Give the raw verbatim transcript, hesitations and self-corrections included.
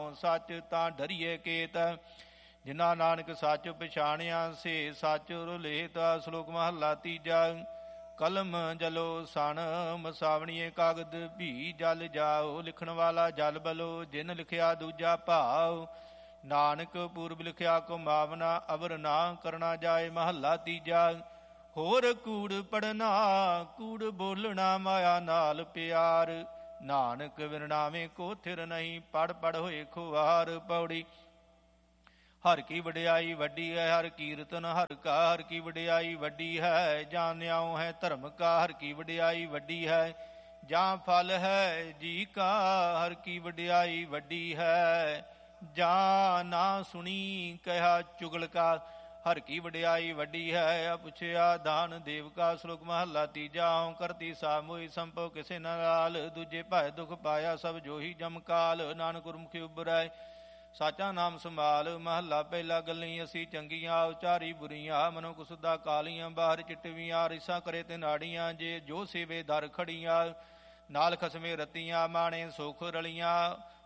ਸੱਚ ਤਾਂ ਡਰੀਏ ਕੇਤ। ਜਿਨਾ ਨਾਨਕ ਸੱਚ ਪਛਾਣਿਆ ਸੇ ਸੱਚ ਰੁਲੇਤ। ਸ਼ਲੋਕ ਮਹੱਲਾ ਤੀਜਾ। ਕਲਮ ਜਲੋ ਸਣ ਮਸਾਵਣੀਏ ਕਾਗਦ ਵੀ ਜਲ ਜਾਓ। ਲਿਖਣ ਵਾਲਾ ਜਲ ਬਲੋ ਜਿਨ ਲਿਖਿਆ ਦੂਜਾ ਭਾਵ। ਨਾਨਕ ਪੂਰਬ ਲਿਖਿਆ ਕੁਮਾਵਨਾ ਅਵਰ ਨਾ ਕਰਨਾ ਜਾਏ। ਮਹੱਲਾ ਤੀਜਾ। ਹੋਰ ਕੂੜ ਪੜਨਾ ਕੂੜ ਬੋਲਣਾ ਮਾਇਆ ਨਾਲ ਪਿਆਰ। ਨਾਨਕ ਵਿਰਣਾਵੇਂ ਕੋ ਥਿਰ ਨਹੀਂ ਪੜ ਪੜ ਹੋਏ ਖੁਆਰ। ਪੌੜੀ। ਹਰ ਕੀ ਵਡਿਆਈ ਵੱਡੀ ਹੈ ਹਰ ਕੀਰਤਨ ਹਰ ਕਾ। ਹਰ ਕੀ ਵਡਿਆਈ ਵੱਡੀ ਹੈ ਜਾਂ ਨਿਆਉ ਹੈ ਧਰਮ ਕਾ। ਹਰ ਕੀ ਵਡਿਆਈ ਵੱਡੀ ਹੈ ਜਾਂ ਫਲ ਹੈ ਜੀ ਕਾ। ਹਰ ਕੀ ਵਡਿਆਈ ਵੱਡੀ ਹੈ ਜਾਂ ਨਾ ਸੁਣੀ ਕਹਿਆ ਚੁਗਲ ਕਾ। ਹਰ ਕੀ ਵਡਿਆਈ ਵੱਡੀ ਹੈ ਅਪੁੱਛਿਆ ਦਾਨ ਦੇਵ ਕਾ। ਸ਼ਲੋਕ ਮਹੱਲਾ ਤੀਜਾ। ਹਉ ਕਰਤੀ ਸਾਮੋਈ ਸੰਭੋ ਕਿਸੇ ਨਾਲ। ਦੂਜੇ ਭਾਇ ਦੁਖ ਪਾਇਆ ਸਭ ਜੋਹੀ ਜਮਕਾਲ। ਨਾਨਕ ਗੁਰਮੁਖੀ ਉਬਰੈ ਸਾਚਾ ਨਾਮ ਸੰਭਾਲ। ਮਹੱਲਾ ਪਹਿਲਾ। ਗੱਲੀ ਅਸੀਂ ਚੰਗੀਆਂ ਉਚਾਰੀ ਬੁਰੀਆਂ। ਮਨੋ ਕੁਸੁਦਾ ਕਾਲੀਆਂ ਬਾਹਰ ਚਿੱਟਵੀਆਂ। ਰਿਸਾ ਕਰੇ ਤੇ ਨਾੜੀਆਂ ਜੇ ਜੋ ਸੇਵੇ ਦਰ ਖੜੀਆਂ। ਨਾਲ ਖਸਮੇ ਰਤੀਆਂ ਮਾਣੇ ਸੁਖ ਰਲੀਆਂ।